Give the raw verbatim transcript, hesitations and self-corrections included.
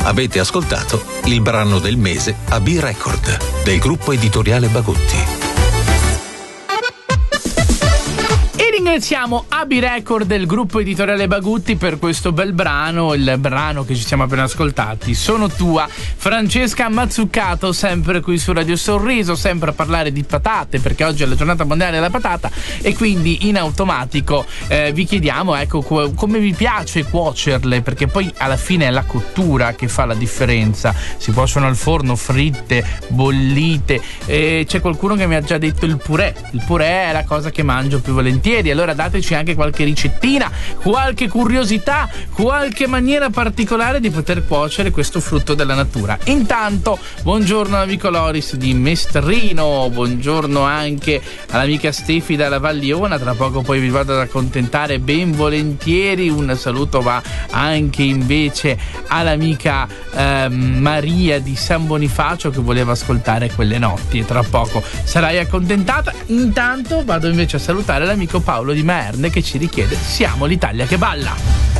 Avete ascoltato il brano del mese a B-Record del gruppo editoriale Bagutti. Ringraziamo A B Record del gruppo editoriale Bagutti per questo bel brano, il brano che ci siamo appena ascoltati. Sono tua, Francesca Mazzucato, sempre qui su Radio Sorriso, sempre a parlare di patate, perché oggi è la giornata mondiale della patata e quindi in automatico eh, vi chiediamo, ecco, co- come vi piace cuocerle, perché poi alla fine è la cottura che fa la differenza. Si cuociono al forno, fritte, bollite, e c'è qualcuno che mi ha già detto il purè. Il purè è la cosa che mangio più volentieri. Allora dateci anche qualche ricettina, qualche curiosità, qualche maniera particolare di poter cuocere questo frutto della natura. Intanto buongiorno all'amico Loris di Mestrino, buongiorno anche all'amica Stefi dalla Valliona, tra poco poi vi vado ad accontentare ben volentieri. Un saluto va anche invece all'amica eh, Maria di San Bonifacio che voleva ascoltare Quelle notti e tra poco sarai accontentata. Intanto vado invece a salutare l'amico Paolo di Maerne che ci richiede Siamo l'Italia che balla.